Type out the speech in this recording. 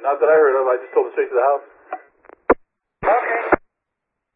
Not that I heard of. I just told him straight to the house.